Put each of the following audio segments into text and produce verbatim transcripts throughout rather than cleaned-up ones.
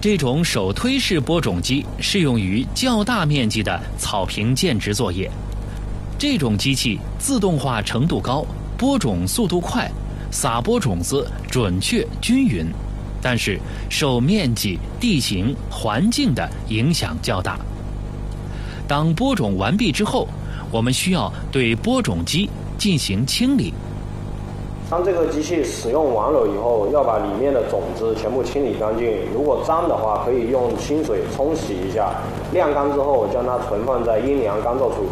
这种手推式播种机适用于较大面积的草坪建植作业。这种机器自动化程度高，播种速度快，撒播种子准确均匀，但是受面积、地形、环境的影响较大。当播种完毕之后，我们需要对播种机进行清理。 当这个机器使用完了以后，要把里面的种子全部清理干净。如果脏的话，可以用清水冲洗一下，晾干之后将它存放在阴凉干燥处。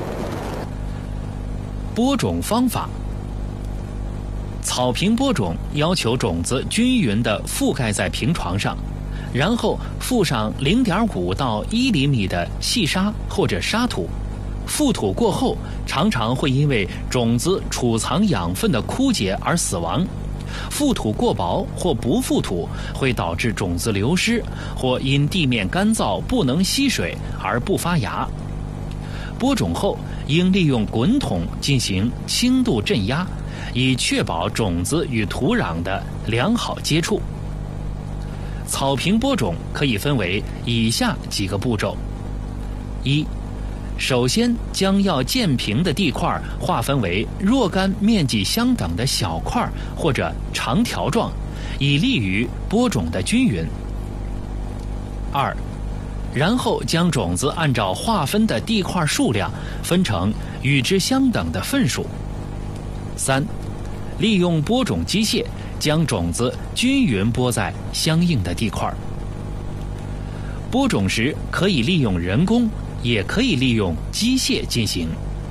播种方法：草坪播种要求种子均匀地覆盖在平床上，然后附上 零点五到一厘米的细沙或者沙土。覆土过后，常常会因为种子储藏养分的枯竭而死亡。覆土过薄或不覆土会导致种子流失，或因地面干燥不能吸水而不发芽。播种后应利用滚筒进行轻度镇压，以确保种子与土壤的良好接触。草坪播种可以分为以下几个步骤：一、首先将要建平的地块划分为若干面积相等的小块或者长条状，以利于播种的均匀。二、然后将种子按照划分的地块数量分成与之相等的份数。三、利用播种机械将种子均匀播在相应的地块。播种时可以利用人工，也可以利用机械进行。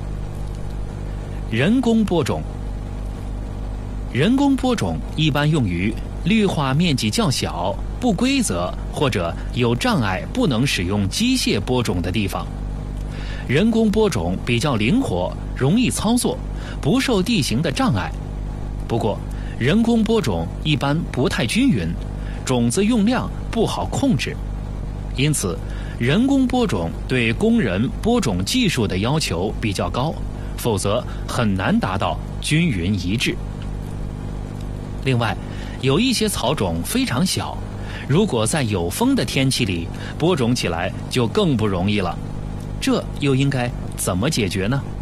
人工播种，人工播种一般用于绿化面积较小、不规则或者有障碍不能使用机械播种的地方。人工播种比较灵活，容易操作，不受地形的障碍。不过，人工播种一般不太均匀，种子用量不好控制，因此人工播种对工人播种技术的要求比较高，否则很难达到均匀一致。另外，有一些草种非常小，如果在有风的天气里播种起来就更不容易了。这又应该怎么解决呢？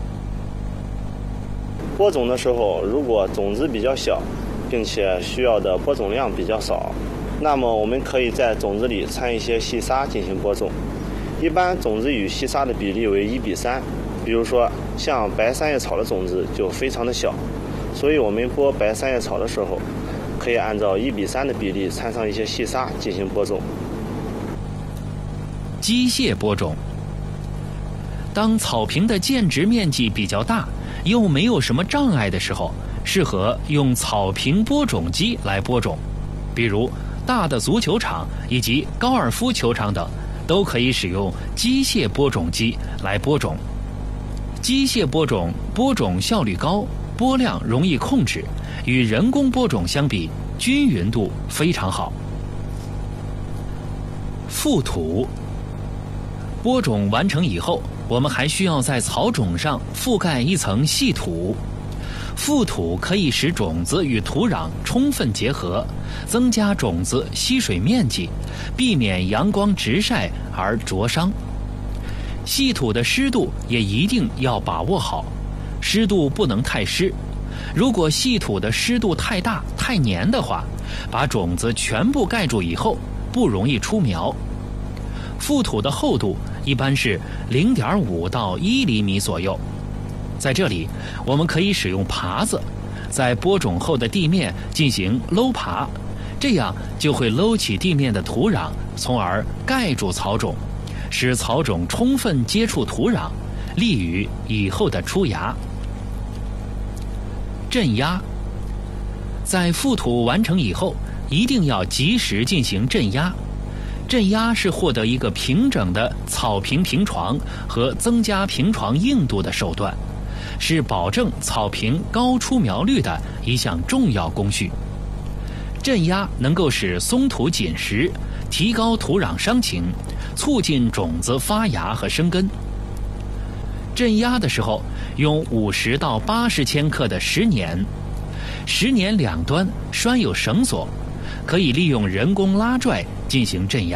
播种的时候，如果种子比较小，并且需要的播种量比较少，那么我们可以在种子里掺一些细沙进行播种。一般种子与细沙的比例为一比三，比如说像白三叶草的种子就非常的小，所以我们播白三叶草的时候，可以按照一比三的比例掺上一些细沙进行播种。 机械播种，当草坪的建植面积比较大，又没有什么障碍的时候，适合用草坪播种机来播种。比如大的足球场以及高尔夫球场等，都可以使用机械播种机来播种。机械播种播种效率高，播量容易控制，与人工播种相比，均匀度非常好。覆土，播种完成以后，我们还需要在草种上覆盖一层细土。覆土可以使种子与土壤充分结合，增加种子吸水面积，避免阳光直晒而灼伤。细土的湿度也一定要把握好，湿度不能太湿。如果细土的湿度太大、太黏的话，把种子全部盖住以后，不容易出苗。覆土的厚度一般是 零点五到一厘米左右。在这里，我们可以使用耙子，在播种后的地面进行搂耙，这样就会搂起地面的土壤，从而盖住草种，使草种充分接触土壤，利于以后的出芽。镇压，在覆土完成以后，一定要及时进行镇压。镇压是获得一个平整的草坪平床和增加平床硬度的手段，是保证草坪高出苗率的一项重要工序。镇压能够使松土紧实，提高土壤伤情，促进种子发芽和生根。镇压的时候，用五十到八十千克的石粘，石粘两端拴有绳索，可以利用人工拉拽进行镇压。